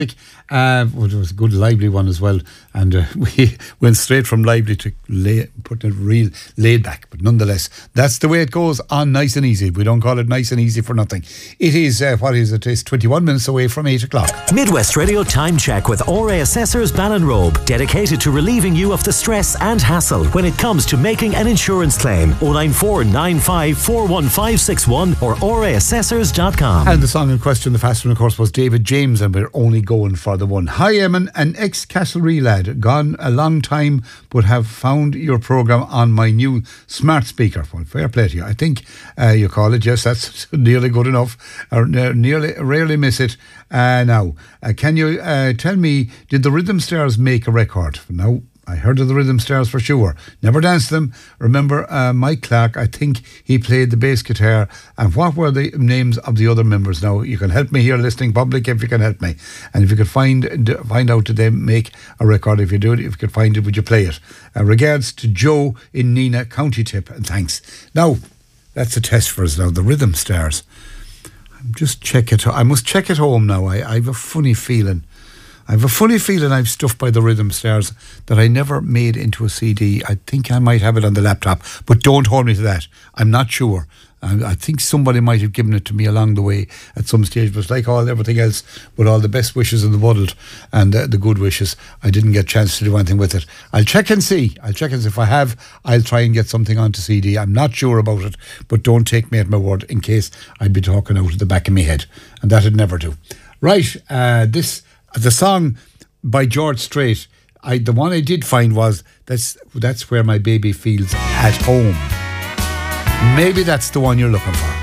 Well, it was a good lively one as well, and we went straight from lively to putting it real laid back, but nonetheless that's the way it goes on Nice and Easy. We don't call it Nice and Easy for nothing. It is what is it? It's 21 minutes away from 8 o'clock. Midwest Radio Time Check with RA Assessors Ballinrobe, dedicated to relieving you of the stress and hassle when it comes to making an insurance claim. 09495 41561 or raassessors.com. And the song in question, the fast one of course, was David James, and we're only going for the one. Hi Eamon, an ex-Castlereagh lad, gone a long time, but have found your programme on my new smart speaker. Well, fair play to you. I think you call it, yes, that's nearly good enough. Or rarely miss it. Now, can you tell me, did the Rhythm Stars make a record? No, I heard of the Rhythm Stars for sure. Never danced them. Remember Mike Clark, I think he played the bass guitar. And what were the names of the other members? Now, you can help me here, listening public, if you can help me. And if you could find out, did they make a record? If you do it, if you could find it, would you play it? Regards to Joe in Nina, County Tip, and thanks. Now, that's a test for us now, the Rhythm Stars. I must check it home now. I have a funny feeling. I've stuff by the Rhythm Stars that I never made into a CD. I think I might have it on the laptop, but don't hold me to that. I'm not sure. I think somebody might have given it to me along the way at some stage, but like everything else, with all the best wishes in the world and the good wishes, I didn't get a chance to do anything with it. I'll check and see. If I have, I'll try and get something onto CD. I'm not sure about it, but don't take me at my word, in case I'd be talking out of the back of my head, and that'd never do. Right, the song by George Strait, the one I did find was That's Where My Baby Feels at Home. Maybe that's the one you're looking for.